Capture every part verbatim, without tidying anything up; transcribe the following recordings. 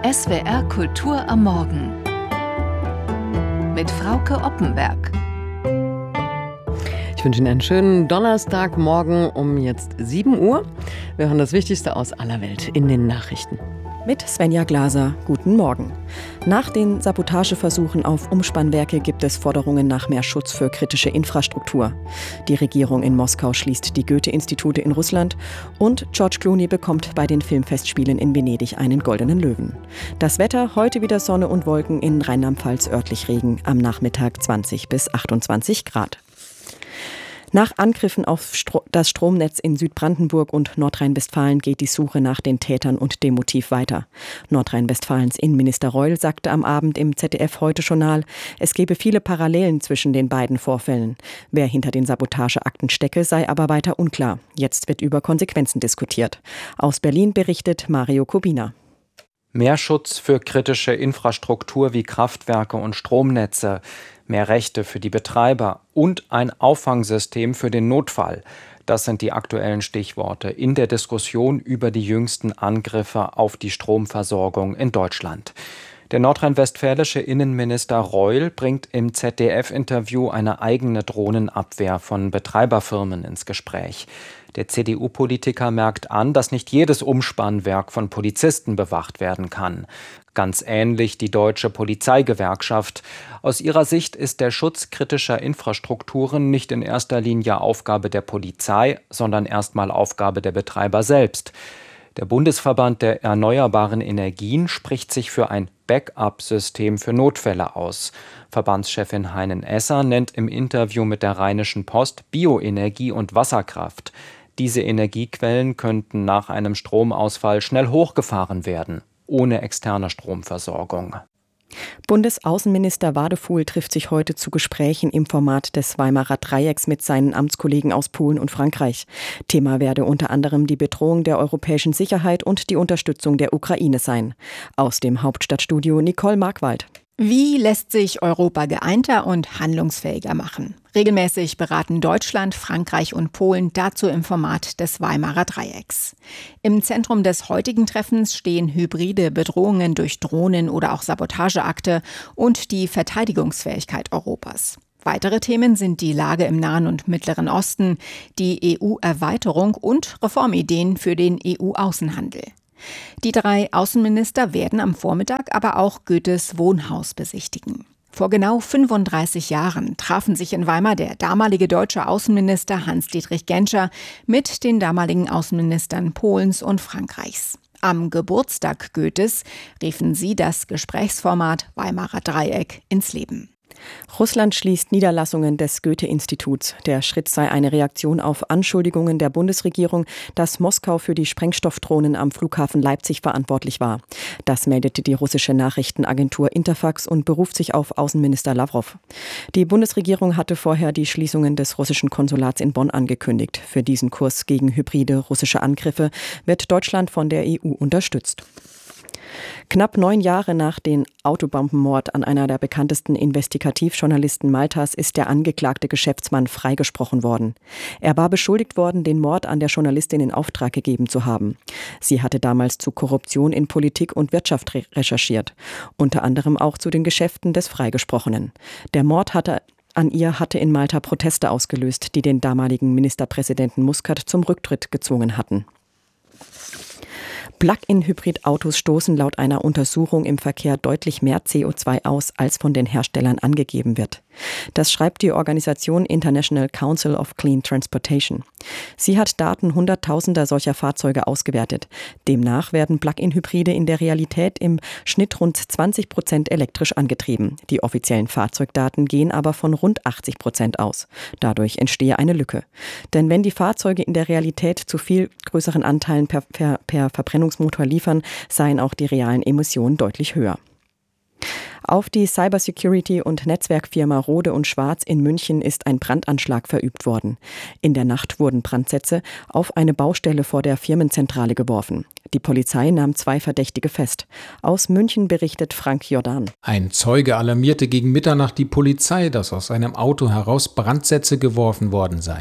S W R Kultur am Morgen mit Frauke Oppenberg. Ich wünsche Ihnen einen schönen Donnerstagmorgen um jetzt sieben Uhr. Wir hören das Wichtigste aus aller Welt in den Nachrichten. Mit Svenja Glaser, guten Morgen. Nach den Sabotageversuchen auf Umspannwerke gibt es Forderungen nach mehr Schutz für kritische Infrastruktur. Die Regierung in Moskau schließt die Goethe-Institute in Russland und George Clooney bekommt bei den Filmfestspielen in Venedig einen Goldenen Löwen. Das Wetter, heute wieder Sonne und Wolken, in Rheinland-Pfalz örtlich Regen, am Nachmittag zwanzig bis achtundzwanzig Grad. Nach Angriffen auf Stro- das Stromnetz in Südbrandenburg und Nordrhein-Westfalen geht die Suche nach den Tätern und dem Motiv weiter. Nordrhein-Westfalens Innenminister Reul sagte am Abend im Z D F-Heute-Journal, es gebe viele Parallelen zwischen den beiden Vorfällen. Wer hinter den Sabotageakten stecke, sei aber weiter unklar. Jetzt wird über Konsequenzen diskutiert. Aus Berlin berichtet Mario Kubina. Mehr Schutz für kritische Infrastruktur wie Kraftwerke und Stromnetze, mehr Rechte für die Betreiber und ein Auffangsystem für den Notfall. Das sind die aktuellen Stichworte in der Diskussion über die jüngsten Angriffe auf die Stromversorgung in Deutschland. Der nordrhein-westfälische Innenminister Reul bringt im Z D F-Interview eine eigene Drohnenabwehr von Betreiberfirmen ins Gespräch. Der C D U-Politiker merkt an, dass nicht jedes Umspannwerk von Polizisten bewacht werden kann. Ganz ähnlich die Deutsche Polizeigewerkschaft. Aus ihrer Sicht ist der Schutz kritischer Infrastrukturen nicht in erster Linie Aufgabe der Polizei, sondern erstmal Aufgabe der Betreiber selbst. Der Bundesverband der erneuerbaren Energien spricht sich für ein Backup-System für Notfälle aus. Verbandschefin Heinen Esser nennt im Interview mit der Rheinischen Post Bioenergie und Wasserkraft. Diese Energiequellen könnten nach einem Stromausfall schnell hochgefahren werden, ohne externe Stromversorgung. Bundesaußenminister Wadefuhl trifft sich heute zu Gesprächen im Format des Weimarer Dreiecks mit seinen Amtskollegen aus Polen und Frankreich. Thema werde unter anderem die Bedrohung der europäischen Sicherheit und die Unterstützung der Ukraine sein. Aus dem Hauptstadtstudio Nicole Markwald. Wie lässt sich Europa geeinter und handlungsfähiger machen? Regelmäßig beraten Deutschland, Frankreich und Polen dazu im Format des Weimarer Dreiecks. Im Zentrum des heutigen Treffens stehen hybride Bedrohungen durch Drohnen oder auch Sabotageakte und die Verteidigungsfähigkeit Europas. Weitere Themen sind die Lage im Nahen und Mittleren Osten, die E U-Erweiterung und Reformideen für den E U-Außenhandel. Die drei Außenminister werden am Vormittag aber auch Goethes Wohnhaus besichtigen. Vor genau fünfunddreißig Jahren trafen sich in Weimar der damalige deutsche Außenminister Hans-Dietrich Genscher mit den damaligen Außenministern Polens und Frankreichs. Am Geburtstag Goethes riefen sie das Gesprächsformat Weimarer Dreieck ins Leben. Russland schließt Niederlassungen des Goethe-Instituts. Der Schritt sei eine Reaktion auf Anschuldigungen der Bundesregierung, dass Moskau für die Sprengstoffdrohnen am Flughafen Leipzig verantwortlich war. Das meldete die russische Nachrichtenagentur Interfax und beruft sich auf Außenminister Lawrow. Die Bundesregierung hatte vorher die Schließungen des russischen Konsulats in Bonn angekündigt. Für diesen Kurs gegen hybride russische Angriffe wird Deutschland von der E U unterstützt. Knapp neun Jahre nach dem Autobombenmord an einer der bekanntesten Investigativjournalisten Maltas ist der angeklagte Geschäftsmann freigesprochen worden. Er war beschuldigt worden, den Mord an der Journalistin in Auftrag gegeben zu haben. Sie hatte damals zu Korruption in Politik und Wirtschaft re- recherchiert, unter anderem auch zu den Geschäften des Freigesprochenen. Der Mord hatte an ihr hatte in Malta Proteste ausgelöst, die den damaligen Ministerpräsidenten Muscat zum Rücktritt gezwungen hatten. Plug-in-Hybrid-Autos stoßen laut einer Untersuchung im Verkehr deutlich mehr C O zwei aus, als von den Herstellern angegeben wird. Das schreibt die Organisation International Council of Clean Transportation. Sie hat Daten Hunderttausender solcher Fahrzeuge ausgewertet. Demnach werden Plug-in-Hybride in der Realität im Schnitt rund zwanzig Prozent elektrisch angetrieben. Die offiziellen Fahrzeugdaten gehen aber von rund achtzig Prozent aus. Dadurch entstehe eine Lücke. Denn wenn die Fahrzeuge in der Realität zu viel größeren Anteilen per, per, per Verbrennungsmotor liefern, seien auch die realen Emissionen deutlich höher. Auf die Cybersecurity- und Netzwerkfirma Rohde und Schwarz in München ist ein Brandanschlag verübt worden. In der Nacht wurden Brandsätze auf eine Baustelle vor der Firmenzentrale geworfen. Die Polizei nahm zwei Verdächtige fest. Aus München berichtet Frank Jordan. Ein Zeuge alarmierte gegen Mitternacht die Polizei, dass aus einem Auto heraus Brandsätze geworfen worden seien.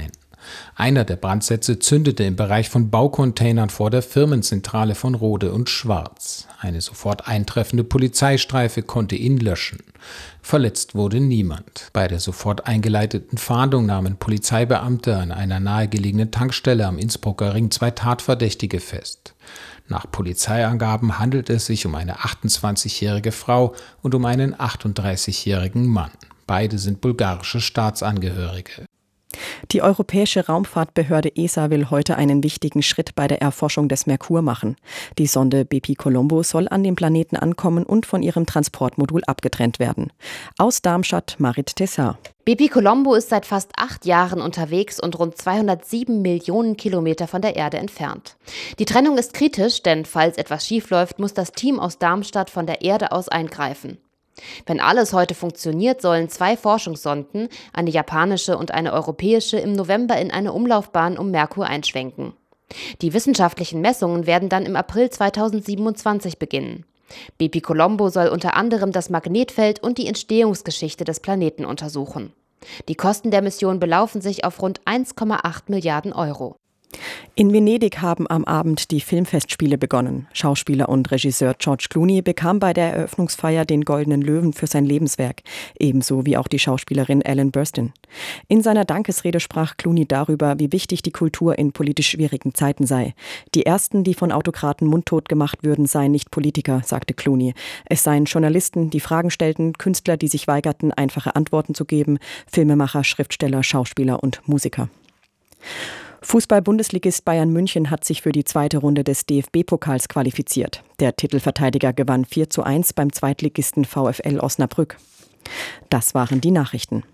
Einer der Brandsätze zündete im Bereich von Baucontainern vor der Firmenzentrale von Rohde und Schwarz. Eine sofort eintreffende Polizeistreife konnte ihn löschen. Verletzt wurde niemand. Bei der sofort eingeleiteten Fahndung nahmen Polizeibeamte an einer nahegelegenen Tankstelle am Innsbrucker Ring zwei Tatverdächtige fest. Nach Polizeiangaben handelt es sich um eine achtundzwanzigjährige Frau und um einen achtunddreißigjährigen Mann. Beide sind bulgarische Staatsangehörige. Die Europäische Raumfahrtbehörde E S A will heute einen wichtigen Schritt bei der Erforschung des Merkur machen. Die Sonde Bepi-Colombo soll an dem Planeten ankommen und von ihrem Transportmodul abgetrennt werden. Aus Darmstadt, Marit Tessar. Bepi-Colombo ist seit fast acht Jahren unterwegs und rund zweihundertsieben Millionen Kilometer von der Erde entfernt. Die Trennung ist kritisch, denn falls etwas schiefläuft, muss das Team aus Darmstadt von der Erde aus eingreifen. Wenn alles heute funktioniert, sollen zwei Forschungssonden, eine japanische und eine europäische, im November in eine Umlaufbahn um Merkur einschwenken. Die wissenschaftlichen Messungen werden dann im April zweitausendsiebenundzwanzig beginnen. Bepi-Colombo soll unter anderem das Magnetfeld und die Entstehungsgeschichte des Planeten untersuchen. Die Kosten der Mission belaufen sich auf rund eins Komma acht Milliarden Euro. In Venedig haben am Abend die Filmfestspiele begonnen. Schauspieler und Regisseur George Clooney bekam bei der Eröffnungsfeier den Goldenen Löwen für sein Lebenswerk, ebenso wie auch die Schauspielerin Ellen Burstyn. In seiner Dankesrede sprach Clooney darüber, wie wichtig die Kultur in politisch schwierigen Zeiten sei. Die ersten, die von Autokraten mundtot gemacht würden, seien nicht Politiker, sagte Clooney. Es seien Journalisten, die Fragen stellten, Künstler, die sich weigerten, einfache Antworten zu geben, Filmemacher, Schriftsteller, Schauspieler und Musiker. Fußball-Bundesligist Bayern München hat sich für die zweite Runde des D F B-Pokals qualifiziert. Der Titelverteidiger gewann vier zu eins beim Zweitligisten VfL Osnabrück. Das waren die Nachrichten.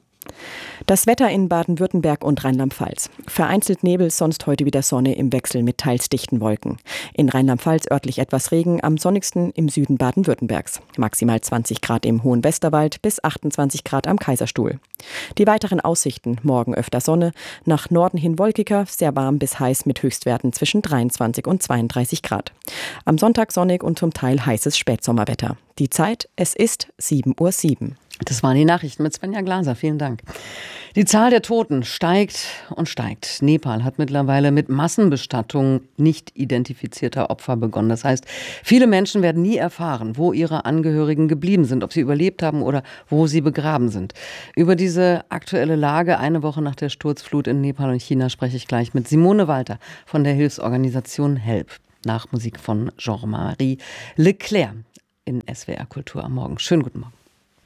Das Wetter in Baden-Württemberg und Rheinland-Pfalz. Vereinzelt Nebel, sonst heute wieder Sonne im Wechsel mit teils dichten Wolken. In Rheinland-Pfalz örtlich etwas Regen, am sonnigsten im Süden Baden-Württembergs. Maximal zwanzig Grad im Hohen Westerwald bis achtundzwanzig Grad am Kaiserstuhl. Die weiteren Aussichten: morgen öfter Sonne, nach Norden hin wolkiger, sehr warm bis heiß mit Höchstwerten zwischen dreiundzwanzig und zweiunddreißig Grad. Am Sonntag sonnig und zum Teil heißes Spätsommerwetter. Die Zeit, es ist sieben Uhr sieben. Das waren die Nachrichten mit Svenja Glaser. Vielen Dank. Die Zahl der Toten steigt und steigt. Nepal hat mittlerweile mit Massenbestattung nicht identifizierter Opfer begonnen. Das heißt, viele Menschen werden nie erfahren, wo ihre Angehörigen geblieben sind, ob sie überlebt haben oder wo sie begraben sind. Über diese aktuelle Lage eine Woche nach der Sturzflut in Nepal und China spreche ich gleich mit Simone Walter von der Hilfsorganisation HELP. Nach Musik von Jean-Marie Leclerc in S W R Kultur am Morgen. Schönen guten Morgen.